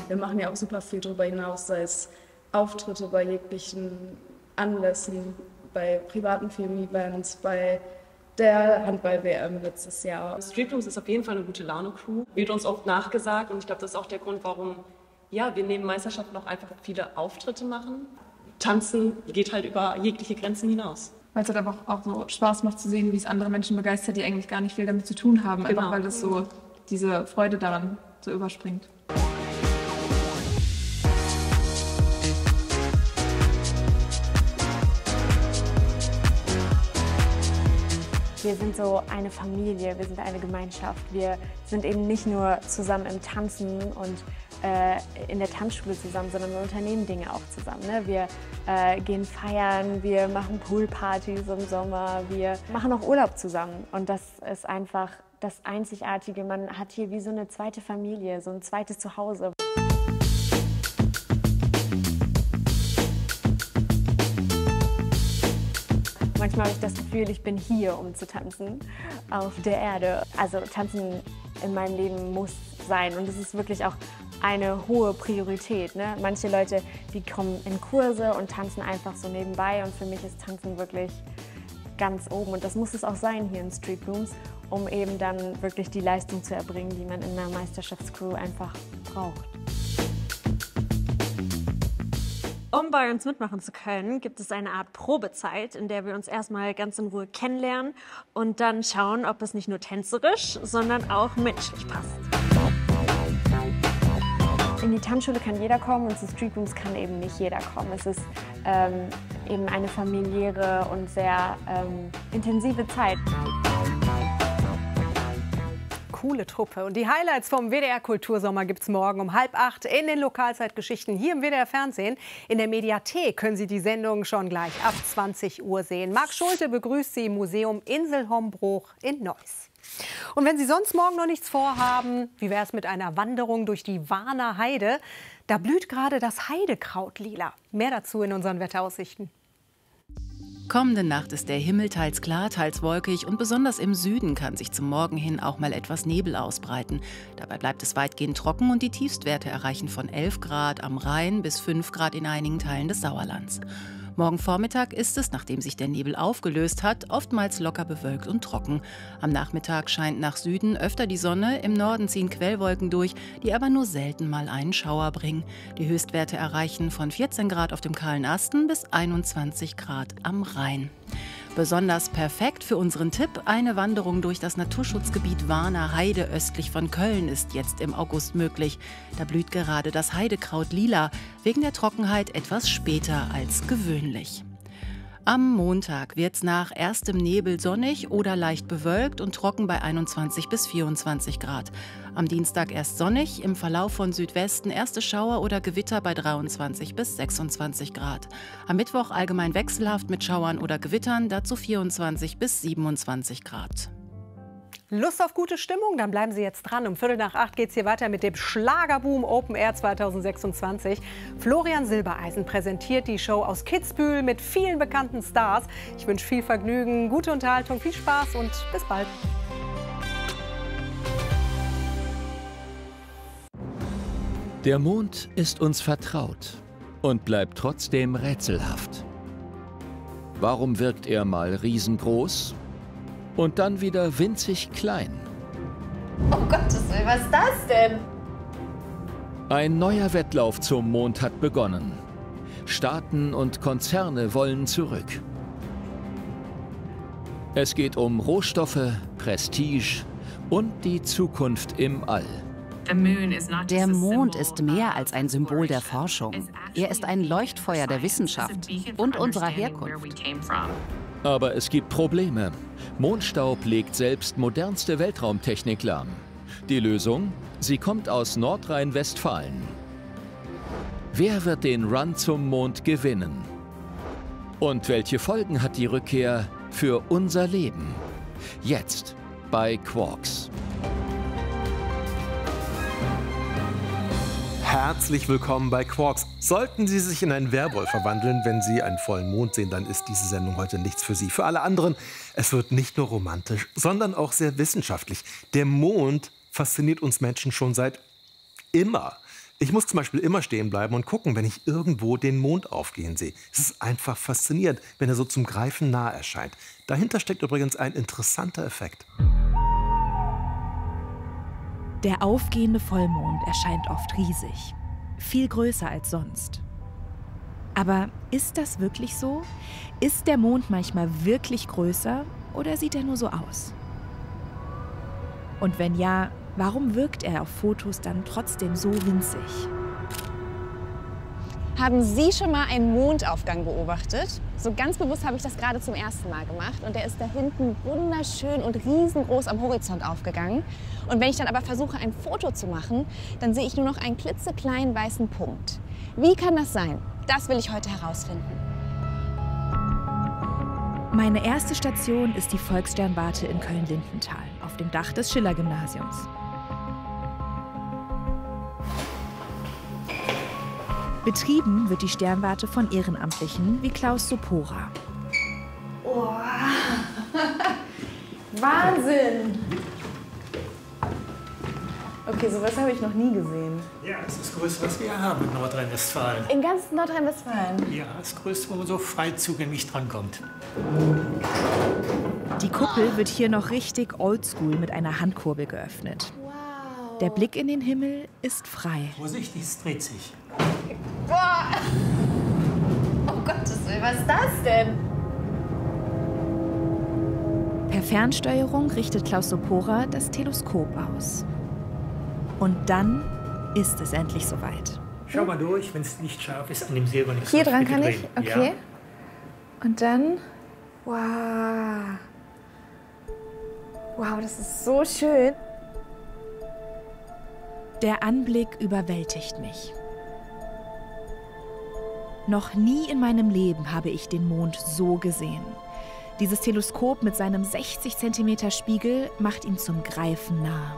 wir machen ja auch super viel darüber hinaus, sei es Auftritte bei jeglichen Anlässen, bei privaten Filmevents, bei der Handball-WM letztes Jahr. Street Rooms ist auf jeden Fall eine gute Laune-Crew. Wird uns oft nachgesagt und ich glaube, das ist auch der Grund, warum wir neben Meisterschaften auch einfach viele Auftritte machen. Tanzen geht halt über jegliche Grenzen hinaus. Weil es halt einfach auch so Spaß macht zu sehen, wie es andere Menschen begeistert, die eigentlich gar nicht viel damit zu tun haben. Einfach weil das so diese Freude daran so überspringt. Wir sind so eine Familie, wir sind eine Gemeinschaft. Wir sind eben nicht nur zusammen im Tanzen und in der Tanzschule zusammen, sondern wir unternehmen Dinge auch zusammen. Ne? Wir gehen feiern, wir machen Poolpartys im Sommer, wir machen auch Urlaub zusammen. Und das ist einfach das Einzigartige. Man hat hier wie so eine zweite Familie, so ein zweites Zuhause. Manchmal habe ich das Gefühl, ich bin hier, um zu tanzen, auf der Erde. Also tanzen in meinem Leben muss sein und es ist wirklich auch eine hohe Priorität. Ne? Manche Leute, die kommen in Kurse und tanzen einfach so nebenbei und für mich ist Tanzen wirklich ganz oben und das muss es auch sein hier in Street Rooms, um eben dann wirklich die Leistung zu erbringen, die man in einer Meisterschaftscrew einfach braucht. Um bei uns mitmachen zu können, gibt es eine Art Probezeit, in der wir uns erstmal ganz in Ruhe kennenlernen und dann schauen, ob es nicht nur tänzerisch, sondern auch menschlich passt. In die Tanzschule kann jeder kommen und zu Street Rooms kann eben nicht jeder kommen. Es ist eben eine familiäre und sehr intensive Zeit. Coole Truppe. Und die Highlights vom WDR Kultursommer gibt es morgen um 7:30 in den Lokalzeitgeschichten hier im WDR Fernsehen. In der Mediathek können Sie die Sendung schon gleich ab 20 Uhr sehen. Marc Schulte begrüßt Sie im Museum Insel-Hombruch in Neuss. Und wenn Sie sonst morgen noch nichts vorhaben, wie wäre es mit einer Wanderung durch die Warner Heide? Da blüht gerade das Heidekraut lila. Mehr dazu in unseren Wetteraussichten. Kommende Nacht ist der Himmel teils klar, teils wolkig und besonders im Süden kann sich zum Morgen hin auch mal etwas Nebel ausbreiten. Dabei bleibt es weitgehend trocken und die Tiefstwerte erreichen von 11 Grad am Rhein bis 5 Grad in einigen Teilen des Sauerlands. Morgen Vormittag ist es, nachdem sich der Nebel aufgelöst hat, oftmals locker bewölkt und trocken. Am Nachmittag scheint nach Süden öfter die Sonne, im Norden ziehen Quellwolken durch, die aber nur selten mal einen Schauer bringen. Die Höchstwerte erreichen von 14 Grad auf dem kahlen Asten bis 21 Grad am Rhein. Besonders perfekt für unseren Tipp, eine Wanderung durch das Naturschutzgebiet Warner Heide östlich von Köln ist jetzt im August möglich. Da blüht gerade das Heidekraut lila, wegen der Trockenheit etwas später als gewöhnlich. Am Montag wird's nach erstem Nebel sonnig oder leicht bewölkt und trocken bei 21 bis 24 Grad. Am Dienstag erst sonnig, im Verlauf von Südwesten erste Schauer oder Gewitter bei 23 bis 26 Grad. Am Mittwoch allgemein wechselhaft mit Schauern oder Gewittern, dazu 24 bis 27 Grad. Lust auf gute Stimmung? Dann bleiben Sie jetzt dran. Um 7:45 geht es hier weiter mit dem Schlagerboom Open Air 2026. Florian Silbereisen präsentiert die Show aus Kitzbühel mit vielen bekannten Stars. Ich wünsche viel Vergnügen, gute Unterhaltung, viel Spaß und bis bald. Der Mond ist uns vertraut und bleibt trotzdem rätselhaft. Warum wirkt er mal riesengroß und dann wieder winzig klein? Um Gottes Willen, was ist das denn? Ein neuer Wettlauf zum Mond hat begonnen. Staaten und Konzerne wollen zurück. Es geht um Rohstoffe, Prestige und die Zukunft im All. Der Mond ist mehr als ein Symbol der Forschung. Er ist ein Leuchtfeuer der Wissenschaft und unserer Herkunft. Aber es gibt Probleme. Mondstaub legt selbst modernste Weltraumtechnik lahm. Die Lösung? Sie kommt aus Nordrhein-Westfalen. Wer wird den Run zum Mond gewinnen? Und welche Folgen hat die Rückkehr für unser Leben? Jetzt bei Quarks. Herzlich willkommen bei Quarks. Sollten Sie sich in einen Werwolf verwandeln, wenn Sie einen vollen Mond sehen, dann ist diese Sendung heute nichts für Sie. Für alle anderen, es wird nicht nur romantisch, sondern auch sehr wissenschaftlich. Der Mond fasziniert uns Menschen schon seit immer. Ich muss zum Beispiel immer stehen bleiben und gucken, wenn ich irgendwo den Mond aufgehen sehe. Es ist einfach faszinierend, wenn er so zum Greifen nah erscheint. Dahinter steckt übrigens ein interessanter Effekt. Der aufgehende Vollmond erscheint oft riesig, viel größer als sonst. Aber ist das wirklich so? Ist der Mond manchmal wirklich größer oder sieht er nur so aus? Und wenn ja, warum wirkt er auf Fotos dann trotzdem so winzig? Haben Sie schon mal einen Mondaufgang beobachtet? So ganz bewusst habe ich das gerade zum ersten Mal gemacht. Und der ist da hinten wunderschön und riesengroß am Horizont aufgegangen. Und wenn ich dann aber versuche, ein Foto zu machen, dann sehe ich nur noch einen klitzekleinen weißen Punkt. Wie kann das sein? Das will ich heute herausfinden. Meine erste Station ist die Volkssternwarte in Köln-Lindenthal auf dem Dach des Schiller-Gymnasiums. Betrieben wird die Sternwarte von Ehrenamtlichen wie Klaus Sopora. Oh. Wahnsinn! Okay, sowas habe ich noch nie gesehen. Ja, das ist das Größte, was wir haben in Nordrhein-Westfalen. In ganz Nordrhein-Westfalen? Ja, das Größte, wo man so frei zugänglich drankommt. Die Kuppel wird hier noch richtig oldschool mit einer Handkurbel geöffnet. Wow. Der Blick in den Himmel ist frei. Vorsichtig, es dreht sich. Boah! Oh Gottes Willen, was ist das denn? Per Fernsteuerung richtet Klaus Sopora das Teleskop aus. Und dann ist es endlich soweit. Schau mal durch, wenn es nicht scharf ist, an dem silbernen Knopf. Hier dran kann ich? Drehen. Okay. Ja. Und dann... Wow. Wow, das ist so schön. Der Anblick überwältigt mich. Noch nie in meinem Leben habe ich den Mond so gesehen. Dieses Teleskop mit seinem 60 cm Spiegel macht ihn zum Greifen nah.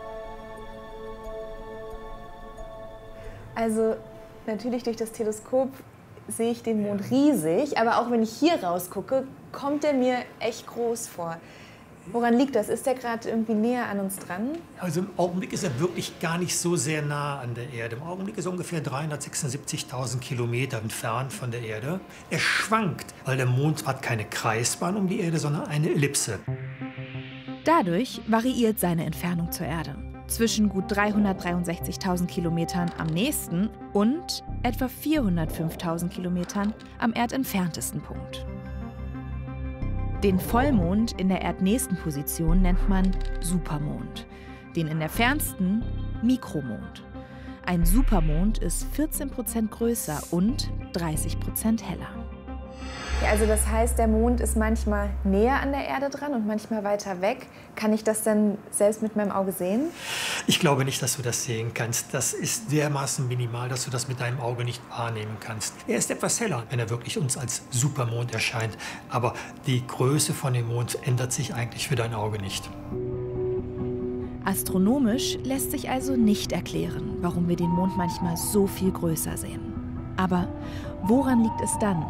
Also natürlich durch das Teleskop sehe ich den Mond riesig, aber auch wenn ich hier rausgucke, kommt er mir echt groß vor. Woran liegt das? Ist der gerade irgendwie näher an uns dran? Also im Augenblick ist er wirklich gar nicht so sehr nah an der Erde. Im Augenblick ist er ungefähr 376.000 Kilometer entfernt von der Erde. Er schwankt, weil der Mond hat keine Kreisbahn um die Erde, sondern eine Ellipse. Dadurch variiert seine Entfernung zur Erde. Zwischen gut 363.000 Kilometern am nächsten und etwa 405.000 Kilometern am erdentferntesten Punkt. Den Vollmond in der erdnächsten Position nennt man Supermond, den in der fernsten Mikromond. Ein Supermond ist 14% größer und 30% heller. Ja, also das heißt, der Mond ist manchmal näher an der Erde dran und manchmal weiter weg. Kann ich das dann selbst mit meinem Auge sehen? Ich glaube nicht, dass du das sehen kannst. Das ist dermaßen minimal, dass du das mit deinem Auge nicht wahrnehmen kannst. Er ist etwas heller, wenn er wirklich uns als Supermond erscheint. Aber die Größe von dem Mond ändert sich eigentlich für dein Auge nicht. Astronomisch lässt sich also nicht erklären, warum wir den Mond manchmal so viel größer sehen. Aber woran liegt es dann?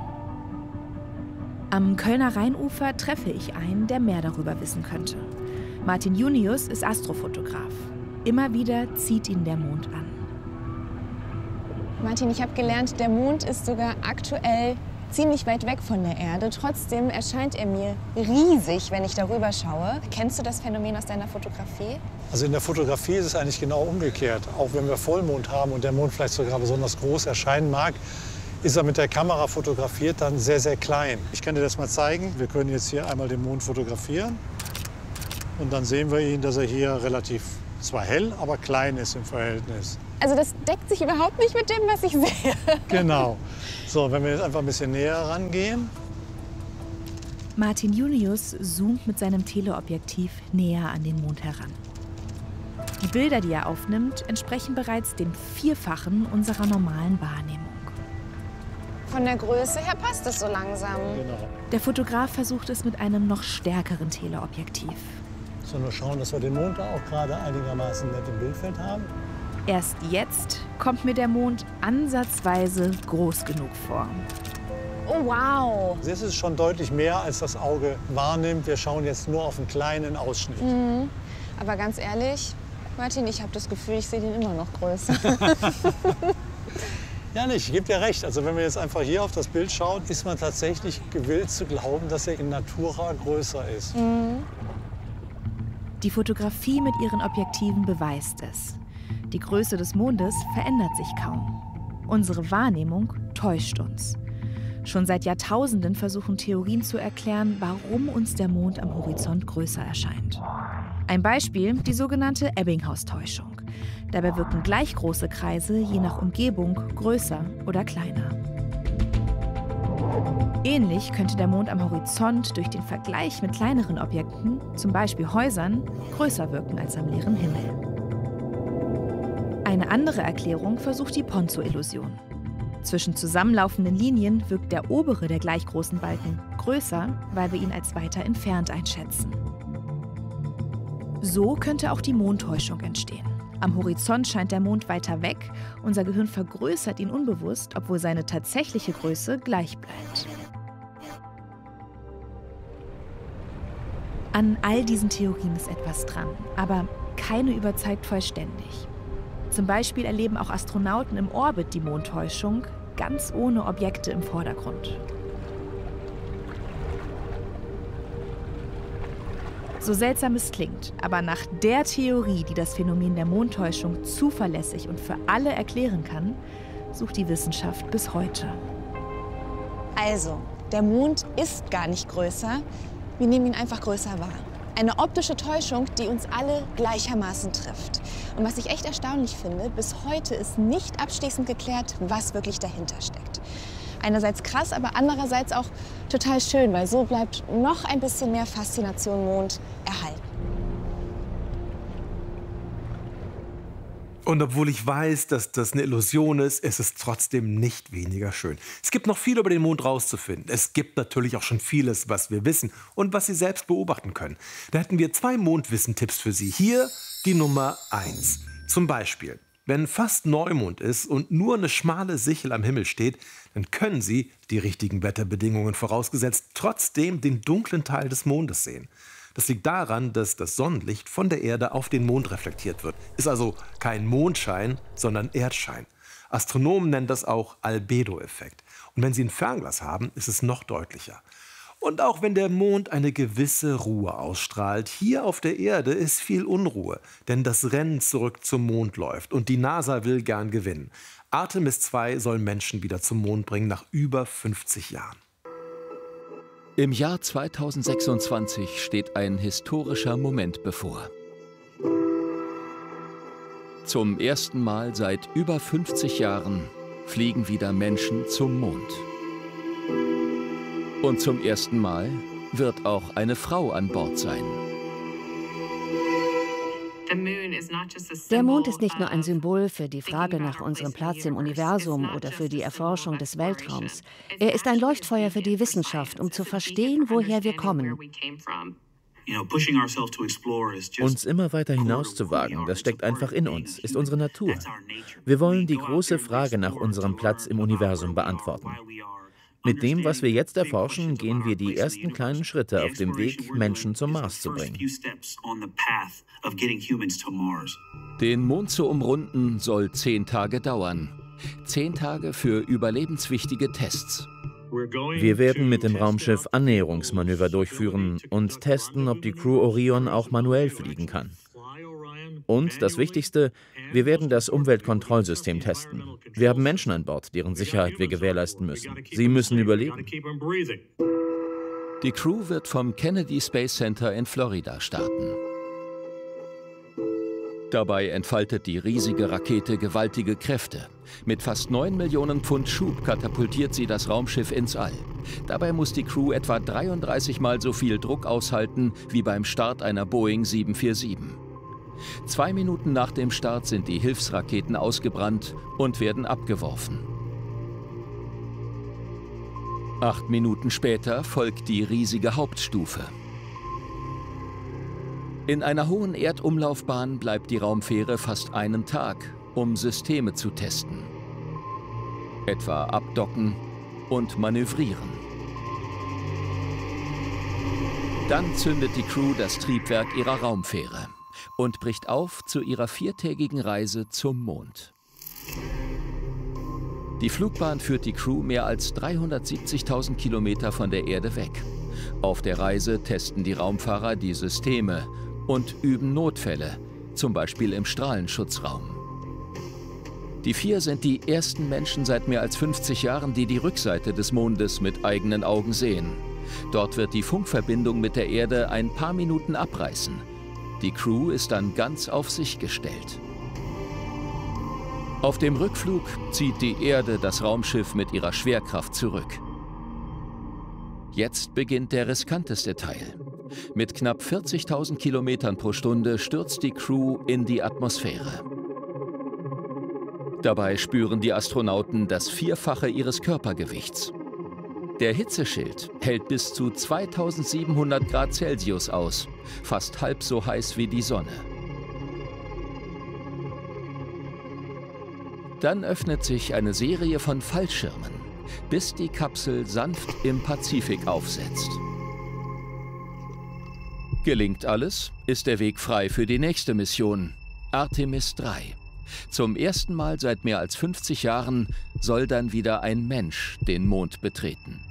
Am Kölner Rheinufer treffe ich einen, der mehr darüber wissen könnte. Martin Junius ist Astrofotograf. Immer wieder zieht ihn der Mond an. Martin, ich habe gelernt, der Mond ist sogar aktuell ziemlich weit weg von der Erde. Trotzdem erscheint er mir riesig, wenn ich darüber schaue. Kennst du das Phänomen aus deiner Fotografie? Also in der Fotografie ist es eigentlich genau umgekehrt. Auch wenn wir Vollmond haben und der Mond vielleicht sogar besonders groß erscheinen mag, ist er mit der Kamera fotografiert dann sehr, sehr klein. Ich kann dir das mal zeigen. Wir können jetzt hier einmal den Mond fotografieren. Und dann sehen wir ihn, dass er hier relativ zwar hell, aber klein ist im Verhältnis. Also das deckt sich überhaupt nicht mit dem, was ich sehe. Genau. So, wenn wir jetzt einfach ein bisschen näher rangehen. Martin Junius zoomt mit seinem Teleobjektiv näher an den Mond heran. Die Bilder, die er aufnimmt, entsprechen bereits dem Vierfachen unserer normalen Wahrnehmung. Von der Größe her passt es so langsam. Genau. Der Fotograf versucht es mit einem noch stärkeren Teleobjektiv. So, nur schauen, dass wir den Mond da auch gerade einigermaßen nett im Bildfeld haben. Erst jetzt kommt mir der Mond ansatzweise groß genug vor. Oh, wow! Das ist schon deutlich mehr, als das Auge wahrnimmt. Wir schauen jetzt nur auf einen kleinen Ausschnitt. Mhm. Aber ganz ehrlich, Martin, ich habe das Gefühl, ich sehe den immer noch größer. Ja, nicht, ich gebe dir recht. Also wenn man jetzt einfach hier auf das Bild schaut, ist man tatsächlich gewillt zu glauben, dass er in Natura größer ist. Mhm. Die Fotografie mit ihren Objektiven beweist es. Die Größe des Mondes verändert sich kaum. Unsere Wahrnehmung täuscht uns. Schon seit Jahrtausenden versuchen Theorien zu erklären, warum uns der Mond am Horizont größer erscheint. Ein Beispiel, die sogenannte Ebbinghaus-Täuschung. Dabei wirken gleich große Kreise je nach Umgebung größer oder kleiner. Ähnlich könnte der Mond am Horizont durch den Vergleich mit kleineren Objekten, zum Beispiel Häusern, größer wirken als am leeren Himmel. Eine andere Erklärung versucht die Ponzo-Illusion. Zwischen zusammenlaufenden Linien wirkt der obere der gleich großen Balken größer, weil wir ihn als weiter entfernt einschätzen. So könnte auch die Mondtäuschung entstehen. Am Horizont scheint der Mond weiter weg, unser Gehirn vergrößert ihn unbewusst, obwohl seine tatsächliche Größe gleich bleibt. An all diesen Theorien ist etwas dran, aber keine überzeugt vollständig. Zum Beispiel erleben auch Astronauten im Orbit die Mondtäuschung, ganz ohne Objekte im Vordergrund. So seltsam es klingt, aber nach der Theorie, die das Phänomen der Mondtäuschung zuverlässig und für alle erklären kann, sucht die Wissenschaft bis heute. Also, der Mond ist gar nicht größer, wir nehmen ihn einfach größer wahr. Eine optische Täuschung, die uns alle gleichermaßen trifft. Und was ich echt erstaunlich finde, bis heute ist nicht abschließend geklärt, was wirklich dahinter steckt. Einerseits krass, aber andererseits auch total schön, weil so bleibt noch ein bisschen mehr Faszination Mond erhalten. Und obwohl ich weiß, dass das eine Illusion ist, ist es trotzdem nicht weniger schön. Es gibt noch viel über den Mond rauszufinden. Es gibt natürlich auch schon vieles, was wir wissen und was Sie selbst beobachten können. Da hätten wir 2 Mondwissen-Tipps für Sie. Hier die Nummer 1. Zum Beispiel, wenn fast Neumond ist und nur eine schmale Sichel am Himmel steht, dann können Sie, die richtigen Wetterbedingungen vorausgesetzt, trotzdem den dunklen Teil des Mondes sehen. Das liegt daran, dass das Sonnenlicht von der Erde auf den Mond reflektiert wird. Ist also kein Mondschein, sondern Erdschein. Astronomen nennen das auch Albedo-Effekt. Und wenn Sie ein Fernglas haben, ist es noch deutlicher. Und auch wenn der Mond eine gewisse Ruhe ausstrahlt, hier auf der Erde ist viel Unruhe, denn das Rennen zurück zum Mond läuft und die NASA will gern gewinnen. Artemis 2 soll Menschen wieder zum Mond bringen nach über 50 Jahren. Im Jahr 2026 steht ein historischer Moment bevor. Zum ersten Mal seit über 50 Jahren fliegen wieder Menschen zum Mond. Und zum ersten Mal wird auch eine Frau an Bord sein. Der Mond ist nicht nur ein Symbol für die Frage nach unserem Platz im Universum oder für die Erforschung des Weltraums. Er ist ein Leuchtfeuer für die Wissenschaft, um zu verstehen, woher wir kommen. Uns immer weiter hinauszuwagen, das steckt einfach in uns, ist unsere Natur. Wir wollen die große Frage nach unserem Platz im Universum beantworten. Mit dem, was wir jetzt erforschen, gehen wir die ersten kleinen Schritte auf dem Weg, Menschen zum Mars zu bringen. Den Mond zu umrunden soll 10 Tage dauern. 10 Tage für überlebenswichtige Tests. Wir werden mit dem Raumschiff Annäherungsmanöver durchführen und testen, ob die Crew Orion auch manuell fliegen kann. Und das Wichtigste, wir werden das Umweltkontrollsystem testen. Wir haben Menschen an Bord, deren Sicherheit wir gewährleisten müssen. Sie müssen überleben. Die Crew wird vom Kennedy Space Center in Florida starten. Dabei entfaltet die riesige Rakete gewaltige Kräfte. Mit fast 9 Millionen Pfund Schub katapultiert sie das Raumschiff ins All. Dabei muss die Crew etwa 33 Mal so viel Druck aushalten wie beim Start einer Boeing 747. 2 Minuten nach dem Start sind die Hilfsraketen ausgebrannt und werden abgeworfen. 8 Minuten später folgt die riesige Hauptstufe. In einer hohen Erdumlaufbahn bleibt die Raumfähre fast einen Tag, um Systeme zu testen. Etwa abdocken und manövrieren. Dann zündet die Crew das Triebwerk ihrer Raumfähre. und bricht auf zu ihrer 4-tägigen Reise zum Mond. Die Flugbahn führt die Crew mehr als 370.000 Kilometer von der Erde weg. Auf der Reise testen die Raumfahrer die Systeme und üben Notfälle, zum Beispiel im Strahlenschutzraum. Die 4 sind die ersten Menschen seit mehr als 50 Jahren, die die Rückseite des Mondes mit eigenen Augen sehen. Dort wird die Funkverbindung mit der Erde ein paar Minuten abreißen. Die Crew ist dann ganz auf sich gestellt. Auf dem Rückflug zieht die Erde das Raumschiff mit ihrer Schwerkraft zurück. Jetzt beginnt der riskanteste Teil. Mit knapp 40.000 Kilometern pro Stunde stürzt die Crew in die Atmosphäre. Dabei spüren die Astronauten das 4-fache ihres Körpergewichts. Der Hitzeschild hält bis zu 2700 Grad Celsius aus, fast halb so heiß wie die Sonne. Dann öffnet sich eine Serie von Fallschirmen, bis die Kapsel sanft im Pazifik aufsetzt. Gelingt alles, ist der Weg frei für die nächste Mission, Artemis 3. Zum ersten Mal seit mehr als 50 Jahren soll dann wieder ein Mensch den Mond betreten.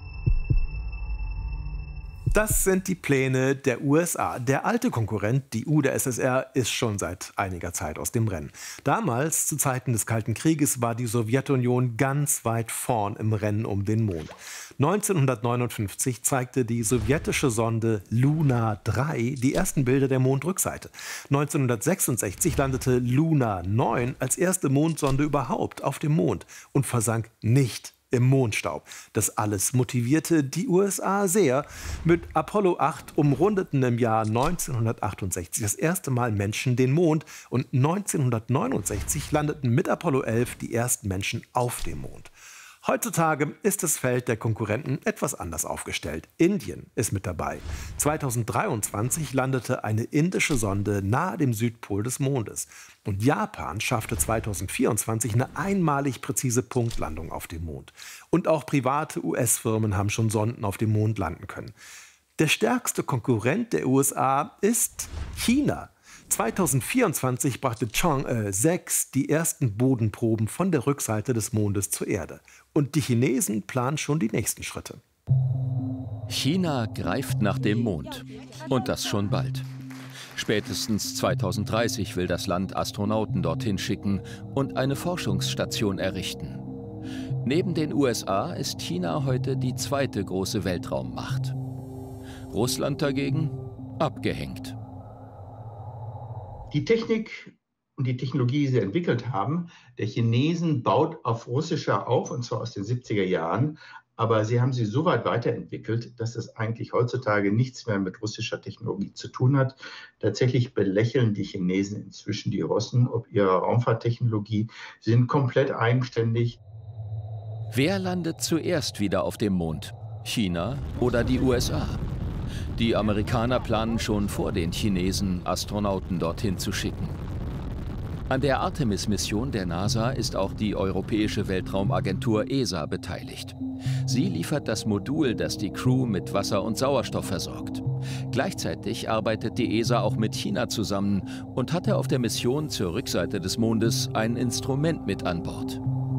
Das sind die Pläne der USA. Der alte Konkurrent, die UdSSR, ist schon seit einiger Zeit aus dem Rennen. Damals, zu Zeiten des Kalten Krieges, war die Sowjetunion ganz weit vorn im Rennen um den Mond. 1959 zeigte die sowjetische Sonde Luna 3 die ersten Bilder der Mondrückseite. 1966 landete Luna 9 als erste Mondsonde überhaupt auf dem Mond und versank nicht im Mondstaub. Das alles motivierte die USA sehr. Mit Apollo 8 umrundeten im Jahr 1968 das erste Mal Menschen den Mond und 1969 landeten mit Apollo 11 die ersten Menschen auf dem Mond. Heutzutage ist das Feld der Konkurrenten etwas anders aufgestellt. Indien ist mit dabei. 2023 landete eine indische Sonde nahe dem Südpol des Mondes. Und Japan schaffte 2024 eine einmalig präzise Punktlandung auf dem Mond. Und auch private US-Firmen haben schon Sonden auf dem Mond landen können. Der stärkste Konkurrent der USA ist China. 2024 brachte Chang'e 6 die ersten Bodenproben von der Rückseite des Mondes zur Erde. Und die Chinesen planen schon die nächsten Schritte. China greift nach dem Mond. Und das schon bald. Spätestens 2030 will das Land Astronauten dorthin schicken und eine Forschungsstation errichten. Neben den USA ist China heute die zweite große Weltraummacht. Russland dagegen abgehängt. Die Technik und die Technologie, die sie entwickelt haben, der Chinesen baut auf russischer auf, und zwar aus den 70er Jahren. Aber sie haben sie so weit weiterentwickelt, dass es eigentlich heutzutage nichts mehr mit russischer Technologie zu tun hat. Tatsächlich belächeln die Chinesen inzwischen die Russen ob ihrer Raumfahrttechnologie. Sie sind komplett eigenständig. Wer landet zuerst wieder auf dem Mond? China oder die USA? Die Amerikaner planen schon vor den Chinesen, Astronauten dorthin zu schicken. An der Artemis-Mission der NASA ist auch die Europäische Weltraumagentur ESA beteiligt. Sie liefert das Modul, das die Crew mit Wasser und Sauerstoff versorgt. Gleichzeitig arbeitet die ESA auch mit China zusammen und hatte auf der Mission zur Rückseite des Mondes ein Instrument mit an Bord.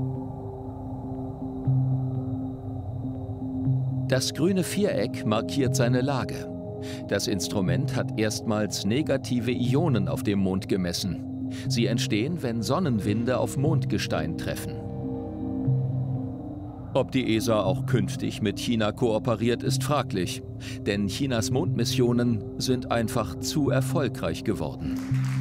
Das grüne Viereck markiert seine Lage. Das Instrument hat erstmals negative Ionen auf dem Mond gemessen. Sie entstehen, wenn Sonnenwinde auf Mondgestein treffen. Ob die ESA auch künftig mit China kooperiert, ist fraglich. Denn Chinas Mondmissionen sind einfach zu erfolgreich geworden.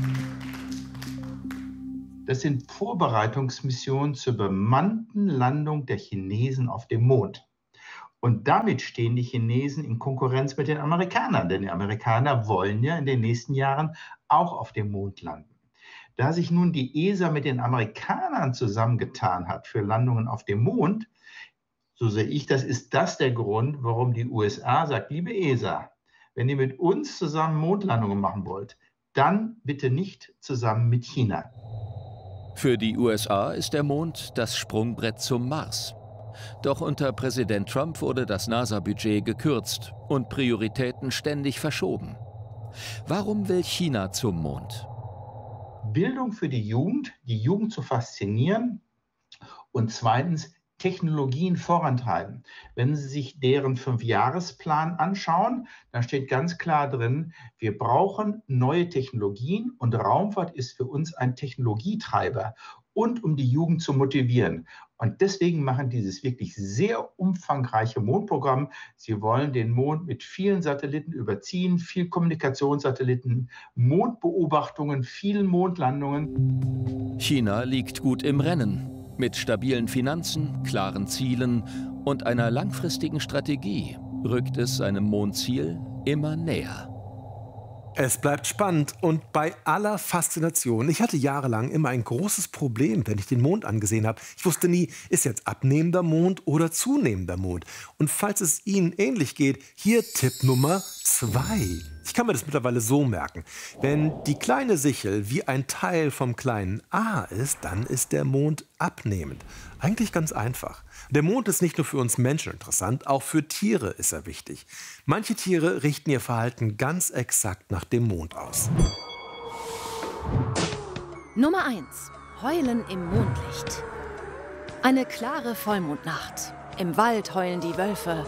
Das sind Vorbereitungsmissionen zur bemannten Landung der Chinesen auf dem Mond. Und damit stehen die Chinesen in Konkurrenz mit den Amerikanern. Denn die Amerikaner wollen ja in den nächsten Jahren auch auf dem Mond landen. Da sich nun die ESA mit den Amerikanern zusammengetan hat für Landungen auf dem Mond, so sehe ich, das ist das der Grund, warum die USA sagt, liebe ESA, wenn ihr mit uns zusammen Mondlandungen machen wollt, dann bitte nicht zusammen mit China. Für die USA ist der Mond das Sprungbrett zum Mars. Doch unter Präsident Trump wurde das NASA-Budget gekürzt und Prioritäten ständig verschoben. Warum will China zum Mond? Bildung für die Jugend zu faszinieren und zweitens Technologien vorantreiben. Wenn Sie sich deren 5-Jahresplan anschauen, dann steht ganz klar drin, wir brauchen neue Technologien und Raumfahrt ist für uns ein Technologietreiber und um die Jugend zu motivieren. Und deswegen machen dieses wirklich sehr umfangreiche Mondprogramm. Sie wollen den Mond mit vielen Satelliten überziehen, viel Kommunikationssatelliten, Mondbeobachtungen, vielen Mondlandungen. China liegt gut im Rennen. Mit stabilen Finanzen, klaren Zielen und einer langfristigen Strategie rückt es seinem Mondziel immer näher. Es bleibt spannend und bei aller Faszination. Ich hatte jahrelang immer ein großes Problem, wenn ich den Mond angesehen habe. Ich wusste nie, ist jetzt abnehmender Mond oder zunehmender Mond. Und falls es Ihnen ähnlich geht, hier Tipp Nummer 2. Ich kann mir das mittlerweile so merken. Wenn die kleine Sichel wie ein Teil vom kleinen a ist, dann ist der Mond abnehmend. Eigentlich ganz einfach. Der Mond ist nicht nur für uns Menschen interessant, auch für Tiere ist er wichtig. Manche Tiere richten ihr Verhalten ganz exakt nach dem Mond aus. Nummer 1. Heulen im Mondlicht. Eine klare Vollmondnacht. Im Wald heulen die Wölfe.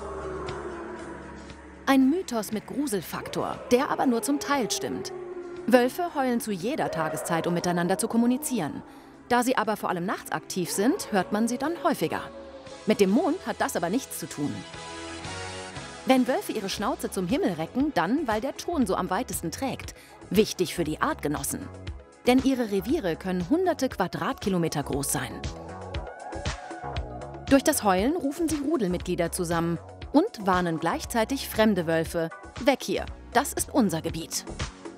Ein Mythos mit Gruselfaktor, der aber nur zum Teil stimmt. Wölfe heulen zu jeder Tageszeit, um miteinander zu kommunizieren. Da sie aber vor allem nachts aktiv sind, hört man sie dann häufiger. Mit dem Mond hat das aber nichts zu tun. Wenn Wölfe ihre Schnauze zum Himmel recken, dann, weil der Ton so am weitesten trägt. Wichtig für die Artgenossen. Denn ihre Reviere können hunderte Quadratkilometer groß sein. Durch das Heulen rufen sie Rudelmitglieder zusammen und warnen gleichzeitig fremde Wölfe. Weg hier, das ist unser Gebiet.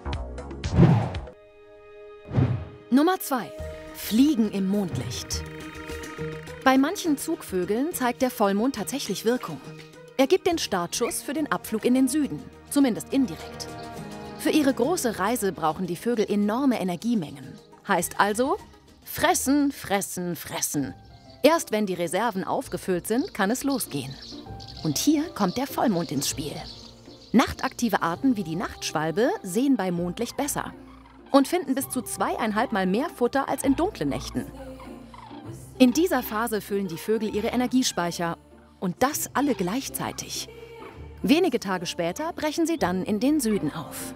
Nummer 2. Fliegen im Mondlicht. Bei manchen Zugvögeln zeigt der Vollmond tatsächlich Wirkung. Er gibt den Startschuss für den Abflug in den Süden, zumindest indirekt. Für ihre große Reise brauchen die Vögel enorme Energiemengen. Heißt also, fressen, fressen, fressen. Erst wenn die Reserven aufgefüllt sind, kann es losgehen. Und hier kommt der Vollmond ins Spiel. Nachtaktive Arten wie die Nachtschwalbe sehen bei Mondlicht besser und finden bis zu 2,5 Mal mehr Futter als in dunklen Nächten. In dieser Phase füllen die Vögel ihre Energiespeicher und das alle gleichzeitig. Wenige Tage später brechen sie dann in den Süden auf.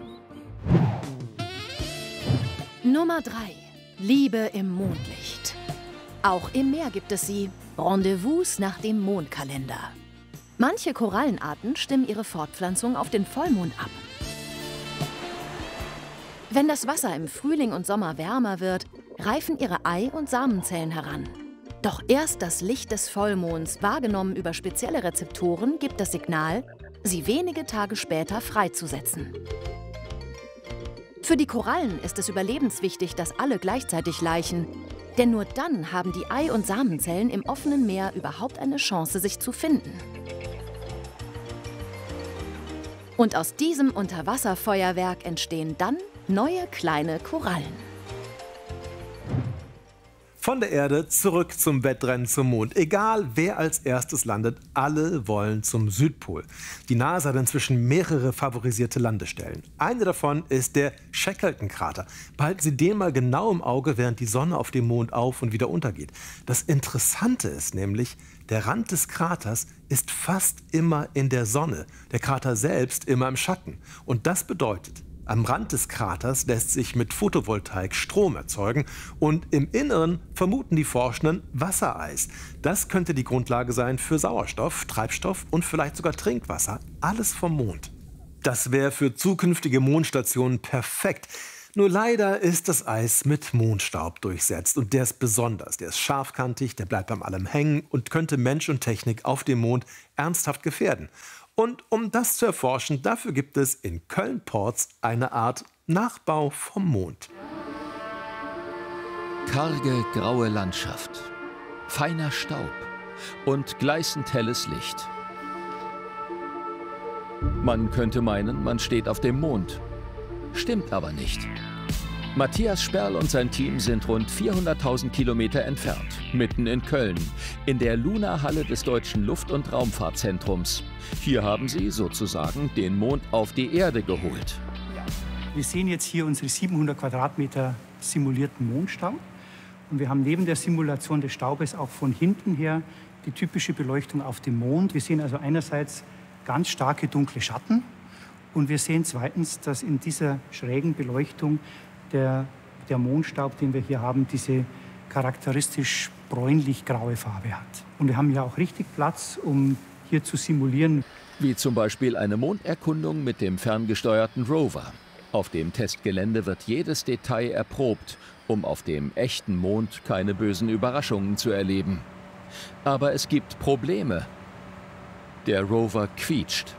Nummer 3. Liebe im Mondlicht. Auch im Meer gibt es sie. Rendezvous nach dem Mondkalender. Manche Korallenarten stimmen ihre Fortpflanzung auf den Vollmond ab. Wenn das Wasser im Frühling und Sommer wärmer wird, reifen ihre Ei- und Samenzellen heran. Doch erst das Licht des Vollmonds, wahrgenommen über spezielle Rezeptoren, gibt das Signal, sie wenige Tage später freizusetzen. Für die Korallen ist es überlebenswichtig, dass alle gleichzeitig laichen. Denn nur dann haben die Ei- und Samenzellen im offenen Meer überhaupt eine Chance, sich zu finden. Und aus diesem Unterwasserfeuerwerk entstehen dann neue kleine Korallen. Von der Erde zurück zum Wettrennen zum Mond. Egal, wer als erstes landet, alle wollen zum Südpol. Die NASA hat inzwischen mehrere favorisierte Landestellen. Eine davon ist der Shackleton-Krater. Behalten Sie den mal genau im Auge, während die Sonne auf dem Mond auf- und wieder untergeht. Das Interessante ist nämlich, der Rand des Kraters ist fast immer in der Sonne, der Krater selbst immer im Schatten. Und das bedeutet, am Rand des Kraters lässt sich mit Photovoltaik Strom erzeugen und im Inneren vermuten die Forschenden Wassereis. Das könnte die Grundlage sein für Sauerstoff, Treibstoff und vielleicht sogar Trinkwasser. Alles vom Mond. Das wäre für zukünftige Mondstationen perfekt. Nur leider ist das Eis mit Mondstaub durchsetzt und der ist besonders. Der ist scharfkantig, der bleibt am allem hängen und könnte Mensch und Technik auf dem Mond ernsthaft gefährden. Und um das zu erforschen, dafür gibt es in Köln-Porz eine Art Nachbau vom Mond. Karge, graue Landschaft, feiner Staub und gleißend helles Licht. Man könnte meinen, man steht auf dem Mond. Stimmt aber nicht. Matthias Sperl und sein Team sind rund 400.000 Kilometer entfernt, mitten in Köln, in der Luna-Halle des Deutschen Luft- und Raumfahrtzentrums. Hier haben sie sozusagen den Mond auf die Erde geholt. Wir sehen jetzt hier unsere 700 Quadratmeter simulierten Mondstaub. Und wir haben neben der Simulation des Staubes auch von hinten her die typische Beleuchtung auf dem Mond. Wir sehen also einerseits ganz starke dunkle Schatten. Und wir sehen zweitens, dass in dieser schrägen Beleuchtung der Mondstaub, den wir hier haben, diese charakteristisch bräunlich-graue Farbe hat. Und wir haben ja auch richtig Platz, um hier zu simulieren. Wie zum Beispiel eine Monderkundung mit dem ferngesteuerten Rover. Auf dem Testgelände wird jedes Detail erprobt, um auf dem echten Mond keine bösen Überraschungen zu erleben. Aber es gibt Probleme. Der Rover quietscht.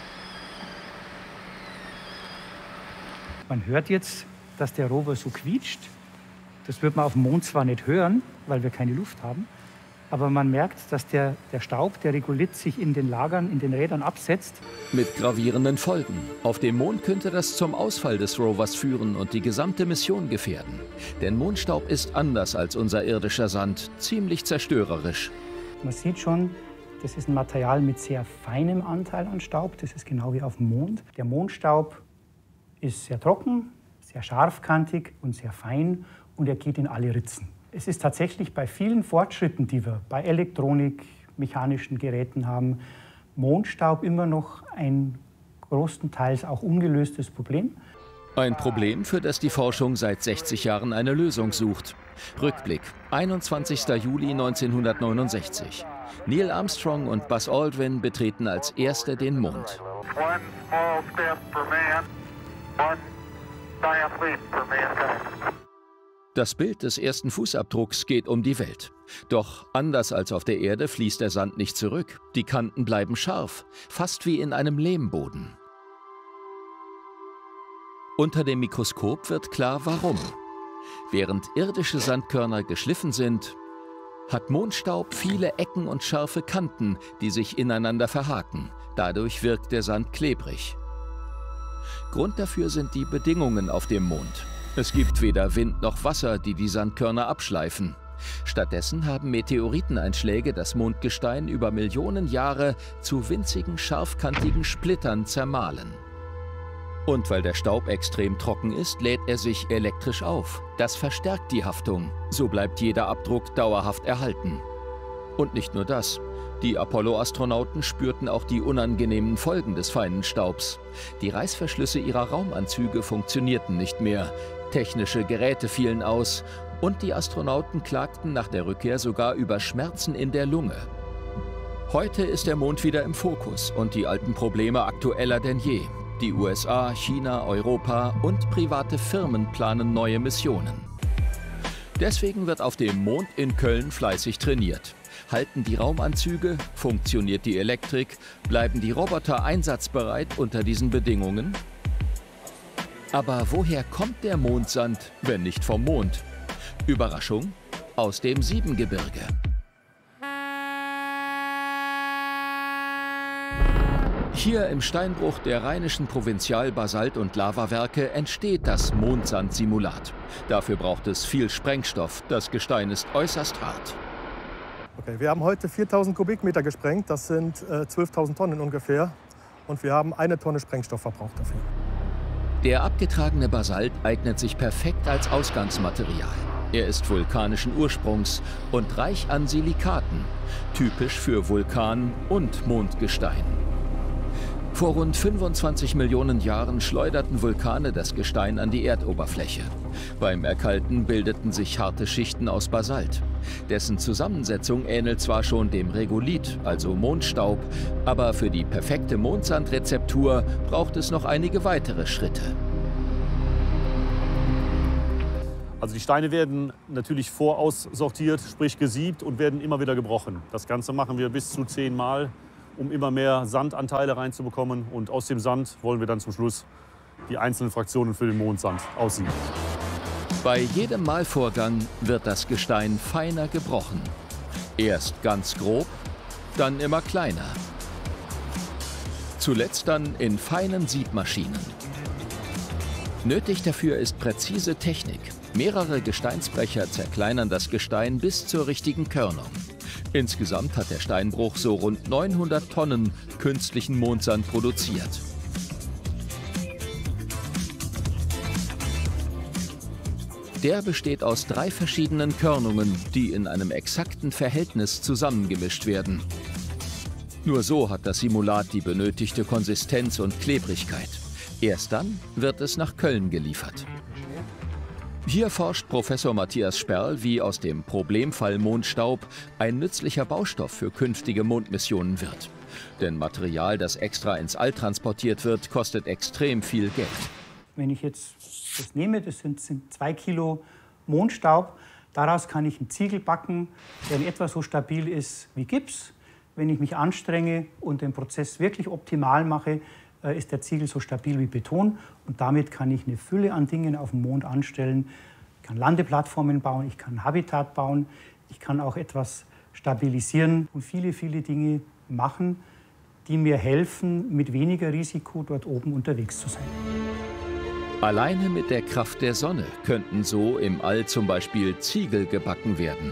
Man hört jetzt, dass der Rover so quietscht. Das wird man auf dem Mond zwar nicht hören, weil wir keine Luft haben, aber man merkt, dass der Staub, der Regolith, sich in den Lagern, in den Rädern absetzt. Mit gravierenden Folgen. Auf dem Mond könnte das zum Ausfall des Rovers führen und die gesamte Mission gefährden. Denn Mondstaub ist anders als unser irdischer Sand, ziemlich zerstörerisch. Man sieht schon, das ist ein Material mit sehr feinem Anteil an Staub. Das ist genau wie auf dem Mond. Der Mondstaub ist sehr trocken, sehr scharfkantig und sehr fein und er geht in alle Ritzen. Es ist tatsächlich bei vielen Fortschritten, die wir bei Elektronik, mechanischen Geräten haben, Mondstaub immer noch ein großenteils auch ungelöstes Problem. Ein Problem, für das die Forschung seit 60 Jahren eine Lösung sucht. Rückblick, 21. Juli 1969. Neil Armstrong und Buzz Aldrin betreten als Erste den Mond. One small step for man, one giant leap for mankind. Das Bild des ersten Fußabdrucks geht um die Welt. Doch anders als auf der Erde fließt der Sand nicht zurück. Die Kanten bleiben scharf, fast wie in einem Lehmboden. Unter dem Mikroskop wird klar, warum. Während irdische Sandkörner geschliffen sind, hat Mondstaub viele Ecken und scharfe Kanten, die sich ineinander verhaken. Dadurch wirkt der Sand klebrig. Grund dafür sind die Bedingungen auf dem Mond. Es gibt weder Wind noch Wasser, die die Sandkörner abschleifen. Stattdessen haben Meteoriteneinschläge das Mondgestein über Millionen Jahre zu winzigen, scharfkantigen Splittern zermahlen. Und weil der Staub extrem trocken ist, lädt er sich elektrisch auf. Das verstärkt die Haftung. So bleibt jeder Abdruck dauerhaft erhalten. Und nicht nur das. Die Apollo-Astronauten spürten auch die unangenehmen Folgen des feinen Staubs. Die Reißverschlüsse ihrer Raumanzüge funktionierten nicht mehr. Technische Geräte fielen aus und die Astronauten klagten nach der Rückkehr sogar über Schmerzen in der Lunge. Heute ist der Mond wieder im Fokus und die alten Probleme aktueller denn je. Die USA, China, Europa und private Firmen planen neue Missionen. Deswegen wird auf dem Mond in Köln fleißig trainiert. Halten die Raumanzüge, funktioniert die Elektrik, bleiben die Roboter einsatzbereit unter diesen Bedingungen? Aber woher kommt der Mondsand, wenn nicht vom Mond? Überraschung, aus dem Siebengebirge. Hier im Steinbruch der rheinischen Provinzial-Basalt- und Lavawerke entsteht das Mondsandsimulat. Dafür braucht es viel Sprengstoff. Das Gestein ist äußerst hart. Okay, wir haben heute 4000 Kubikmeter gesprengt. Das sind 12.000 Tonnen ungefähr. Und wir haben 1 Tonne Sprengstoff verbraucht dafür. Der abgetragene Basalt eignet sich perfekt als Ausgangsmaterial. Er ist vulkanischen Ursprungs und reich an Silikaten, typisch für Vulkan- und Mondgestein. Vor rund 25 Millionen Jahren schleuderten Vulkane das Gestein an die Erdoberfläche. Beim Erkalten bildeten sich harte Schichten aus Basalt. Dessen Zusammensetzung ähnelt zwar schon dem Regolith, also Mondstaub, aber für die perfekte Mondsandrezeptur braucht es noch einige weitere Schritte. Also die Steine werden natürlich voraussortiert, sprich gesiebt und werden immer wieder gebrochen. Das Ganze machen wir bis zu 10 Mal, um immer mehr Sandanteile reinzubekommen. Und aus dem Sand wollen wir dann zum Schluss die einzelnen Fraktionen für den Mondsand aussieben. Bei jedem Malvorgang wird das Gestein feiner gebrochen. Erst ganz grob, dann immer kleiner. Zuletzt dann in feinen Siebmaschinen. Nötig dafür ist präzise Technik. Mehrere Gesteinsbrecher zerkleinern das Gestein bis zur richtigen Körnung. Insgesamt hat der Steinbruch so rund 900 Tonnen künstlichen Mondsand produziert. Der besteht aus 3 verschiedenen Körnungen, die in einem exakten Verhältnis zusammengemischt werden. Nur so hat das Simulat die benötigte Konsistenz und Klebrigkeit. Erst dann wird es nach Köln geliefert. Hier forscht Professor Matthias Sperl, wie aus dem Problemfall Mondstaub ein nützlicher Baustoff für künftige Mondmissionen wird. Denn Material, das extra ins All transportiert wird, kostet extrem viel Geld. Wenn ich jetzt das nehme, das sind 2 Kilo Mondstaub. Daraus kann ich einen Ziegel backen, der in etwa so stabil ist wie Gips. Wenn ich mich anstrenge und den Prozess wirklich optimal mache, ist der Ziegel so stabil wie Beton. Und damit kann ich eine Fülle an Dingen auf dem Mond anstellen. Ich kann Landeplattformen bauen, ich kann ein Habitat bauen, ich kann auch etwas stabilisieren und viele, viele Dinge machen, die mir helfen, mit weniger Risiko dort oben unterwegs zu sein. Alleine mit der Kraft der Sonne könnten so im All zum Beispiel Ziegel gebacken werden.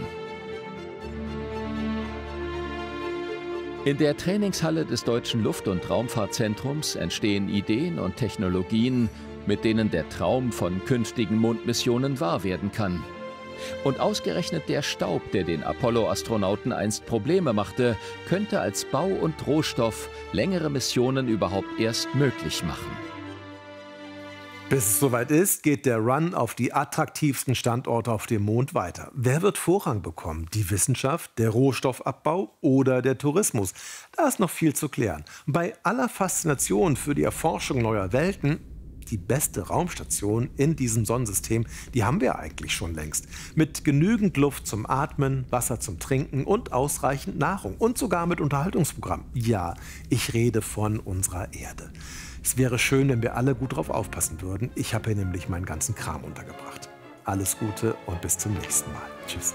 In der Trainingshalle des Deutschen Luft- und Raumfahrtzentrums entstehen Ideen und Technologien, mit denen der Traum von künftigen Mondmissionen wahr werden kann. Und ausgerechnet der Staub, der den Apollo-Astronauten einst Probleme machte, könnte als Bau- und Rohstoff längere Missionen überhaupt erst möglich machen. Bis es soweit ist, geht der Run auf die attraktivsten Standorte auf dem Mond weiter. Wer wird Vorrang bekommen? Die Wissenschaft, der Rohstoffabbau oder der Tourismus? Da ist noch viel zu klären. Bei aller Faszination für die Erforschung neuer Welten, die beste Raumstation in diesem Sonnensystem, die haben wir eigentlich schon längst. Mit genügend Luft zum Atmen, Wasser zum Trinken und ausreichend Nahrung. Und sogar mit Unterhaltungsprogramm. Ja, ich rede von unserer Erde. Es wäre schön, wenn wir alle gut drauf aufpassen würden. Ich habe hier nämlich meinen ganzen Kram untergebracht. Alles Gute und bis zum nächsten Mal. Tschüss.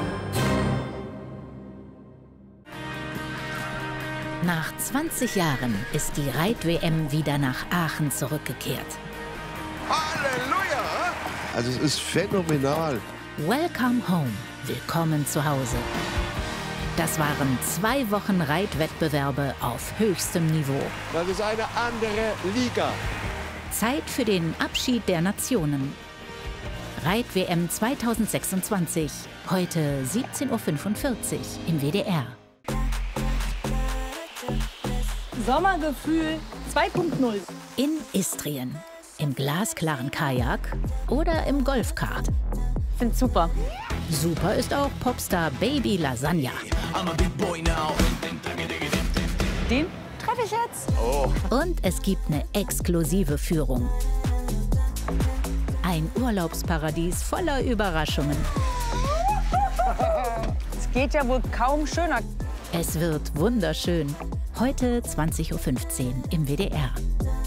Nach 20 Jahren ist die Reit-WM wieder nach Aachen zurückgekehrt. Halleluja! Also es ist phänomenal. Welcome home. Willkommen zu Hause. Das waren 2 Wochen Reitwettbewerbe auf höchstem Niveau. Das ist eine andere Liga. Zeit für den Abschied der Nationen. Reit-WM 2026, heute 17:45 Uhr im WDR. Sommergefühl 2.0. In Istrien, im glasklaren Kajak oder im Golfkart. Find's super. Super ist auch Popstar Baby Lasagna. Den treffe ich jetzt. Oh. Und es gibt eine exklusive Führung. Ein Urlaubsparadies voller Überraschungen. Es geht ja wohl kaum schöner. Es wird wunderschön. Heute 20:15 Uhr im WDR.